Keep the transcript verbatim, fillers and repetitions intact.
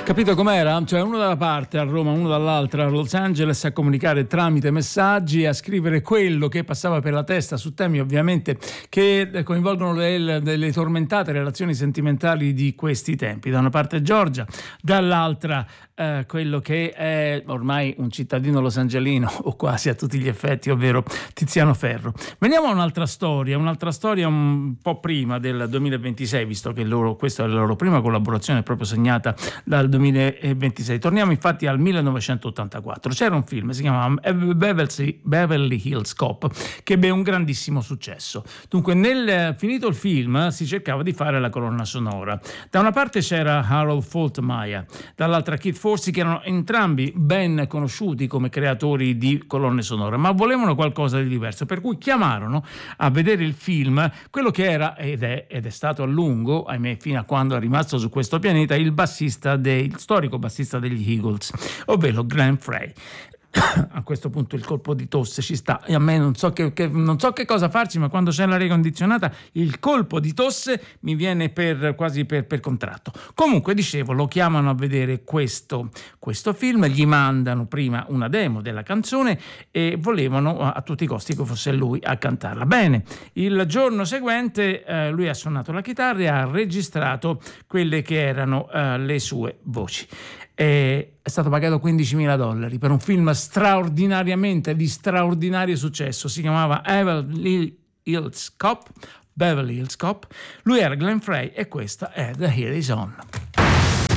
Capito com'era? Cioè uno da una parte a Roma, uno dall'altra a Los Angeles a comunicare tramite messaggi, a scrivere quello che passava per la testa su temi ovviamente che coinvolgono le, le tormentate relazioni sentimentali di questi tempi. Da una parte Giorgia, dall'altra eh, quello che è ormai un cittadino losangelino o quasi a tutti gli effetti, ovvero Tiziano Ferro. Veniamo a un'altra storia, un'altra storia un po' prima del duemilaventisei, visto che loro, questa è la loro prima collaborazione proprio segnata dal duemilaventisei. Torniamo infatti al millenovecentottantaquattro. C'era un film, si chiamava Beverly, Beverly Hills Cop, che ebbe un grandissimo successo. Dunque, nel finito il film si cercava di fare la colonna sonora. Da una parte c'era Harold Faltermeyer, dall'altra Kid Forsey, che erano entrambi ben conosciuti come creatori di colonne sonore, ma volevano qualcosa di diverso, per cui chiamarono a vedere il film quello che era ed è, ed è stato a lungo, ahimè, fino a quando è rimasto su questo pianeta, il bassista dei, il storico bassista degli Eagles, ovvero Glenn Frey. A questo punto il colpo di tosse ci sta, e a me non so che, che, non so che cosa farci, ma quando c'è l'aria condizionata il colpo di tosse mi viene per, quasi per, per contratto. Comunque, dicevo, lo chiamano a vedere questo, questo film, gli mandano prima una demo della canzone e volevano a tutti i costi che fosse lui a cantarla. Bene, il giorno seguente eh, lui ha suonato la chitarra e ha registrato quelle che erano eh, le sue voci. È stato pagato quindicimila dollari per un film straordinariamente di straordinario successo. Si chiamava Beverly Hills Cop. Beverly Hills Cop. Lui era Glenn Frey e questa è The Heat Is On.